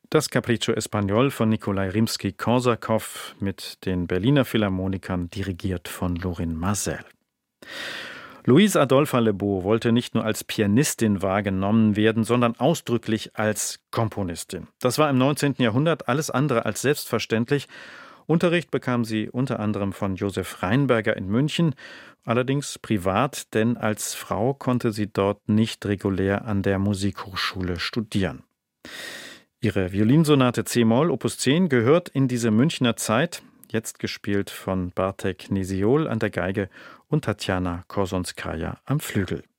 Das Capriccio Espagnol von Nikolai Rimski-Korsakow mit den Berliner Philharmonikern, dirigiert von Lorin Maazel. Louise Adolphe Lebeau wollte nicht nur als Pianistin wahrgenommen werden, sondern ausdrücklich als Komponistin. Das war im 19. Jahrhundert alles andere als selbstverständlich. Unterricht bekam sie unter anderem von Josef Rheinberger in München, allerdings privat, denn als Frau konnte sie dort nicht regulär an der Musikhochschule studieren. Ihre Violinsonate c-Moll Opus 10 gehört in diese Münchner Zeit, jetzt gespielt von Bartek Nesiol an der Geige und Tatjana Korsonskaja am Flügel.